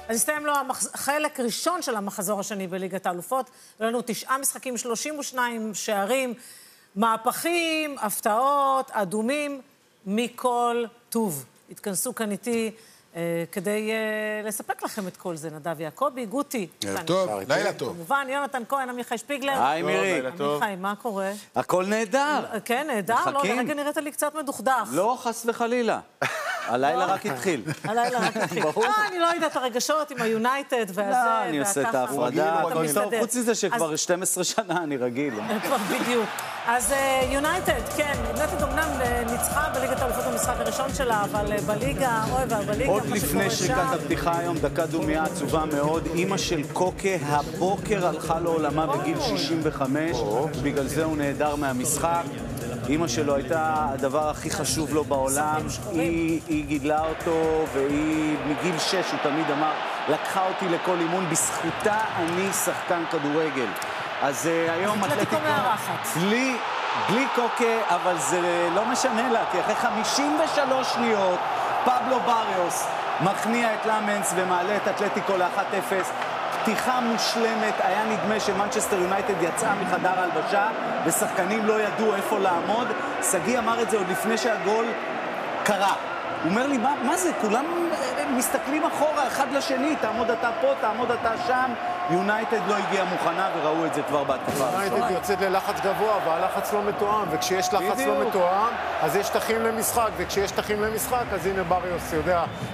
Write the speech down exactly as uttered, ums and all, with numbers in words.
אז הסתיים לו חלק ראשון של המחזור השני בליגת האלופות. היו לנו תשעה משחקים, שלושים ושניים שערים, מהפכים, הפתעות, אדומים, מכל טוב. התכנסו כאן איתי אה, כדי אה, לספק לכם את כל זה. נדב יעקבי, גוטי. טוב, לילה טוב. כמובן, יונתן כהן, עמיחי שפיגלר. היי מירי. עמיחי, מה קורה? הכל נהדר. כן, נהדר. לא, לרגע נראית לי קצת מדוכדך. לא, חס וחלילה. הלילה רק התחיל. הלילה רק התחיל. לא, אני לא יודעת, הרגשות עם היונייטד והזה. לא, אני עושה את ההפרדה. חוץ מזה שכבר שתים עשרה שנה אני רגיל. כבר בדיוק. אז יונייטד, כן, יונייטד אומנם ניצחה בליגת האלופות במשחק הראשון שלה, אבל בליגה, אוי, בליגה, עוד לפני שריקת הפתיחה היום, דקה דומיה עצובה מאוד, אמא של קוקה הבוקר הלכה לעולמה בגיל שישים וחמש, בגלל זה הוא נהדר מהמשחק. אמא שלו הייתה הדבר הכי חשוב לו בעולם, היא, היא גידלה אותו, והיא מגיל שש, הוא תמיד אמר, לקחה אותי לכל אימון, בזכותה אני שחקן כדורגל. אז uh, היום אתלטיקו מארחת. בלי, בלי קוקה, אבל זה לא משנה לה, כי אחרי חמישים ושלוש שניות, פבלו בריוס מכניע את למנס ומעלה את אתלטיקו ל-אחת אפס. פתיחה מושלמת, היה נדמה שמנצ'סטר יונייטד יצאה מחדר ההלבשה ושחקנים לא ידעו איפה לעמוד. סגי אמר את זה עוד לפני שהגול קרה. הוא אומר לי, מה, מה זה? כולם מסתכלים אחורה אחד לשני, תעמוד אתה פה, תעמוד אתה שם. יונייטד לא הגיעה מוכנה וראו את זה כבר בהתקפה. יונייטד יוצאת ללחץ גבוה והלחץ לא מתואם, וכשיש לחץ לא מתואם אז יש שטחים למשחק, וכשיש שטחים למשחק אז הנה בריוס יודע